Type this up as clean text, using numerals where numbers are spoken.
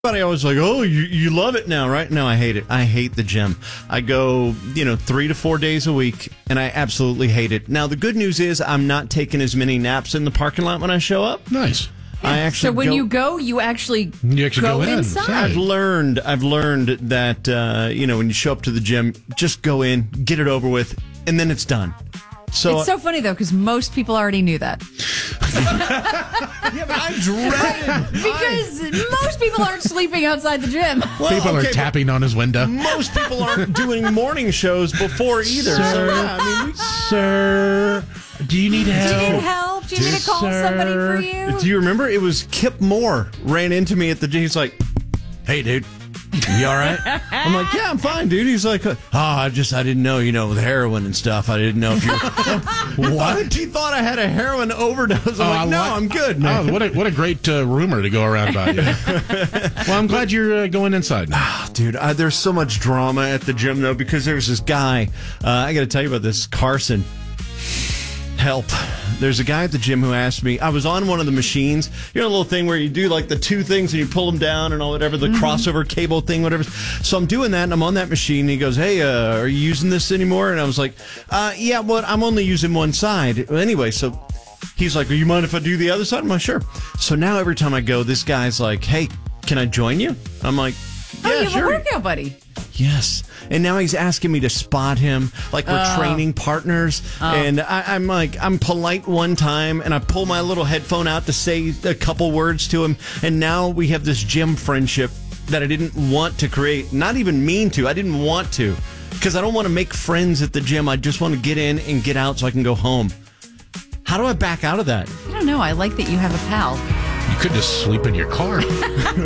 Everybody always like, oh, you love it now, right? No, I hate it. I hate the gym. I go, 3 to 4 days a week, and I absolutely hate it. Now, the good news is I'm not taking as many naps in the parking lot when I show up. Nice. I actually so when you go, you actually go inside. I've learned that, when you show up to the gym, just go in, get it over with, and then it's done. So it's so funny, though, because most people already knew that. Yeah, but I dread it. Because most people aren't sleeping outside the gym. Well, people are tapping on his window. Most people aren't doing morning shows before either. Sir, do you need help? Do you need help? Do you need to call somebody for you? Do you remember? It was Kip Moore ran into me at the gym. He's like, hey, dude. You all right? I'm like, yeah, I'm fine, dude. He's like, I didn't know, with heroin and stuff. I didn't know if you what? He thought I had a heroin overdose. I'm like, no, I'm good, man. Oh, what a great rumor to go around about you. Well, I'm glad you're going inside now. Dude, there's so much drama at the gym, though, because there's this guy. I got to tell you about this, Carson. Help. There's a guy at the gym who asked me, I was on one of the machines, a little thing where you do like the two things and you pull them down and all whatever, the crossover cable thing, whatever. So I'm doing that and I'm on that machine and he goes, hey, are you using this anymore? And I was like, yeah, well, I'm only using one side. Well, anyway, so he's like, you mind if I do the other side? I'm like, sure. So now every time I go, this guy's like, hey, can I join you? I'm like, yeah, you have sure. a workout buddy. Yes. And now he's asking me to spot him like we're training partners. And I'm like, I'm polite one time and I pull my little headphone out to say a couple words to him. And now we have this gym friendship that I didn't want to create. Not even mean to. I didn't want to. Because I don't want to make friends at the gym. I just want to get in and get out so I can go home. How do I back out of that? I don't know. I like that you have a pal. You could just sleep in your car.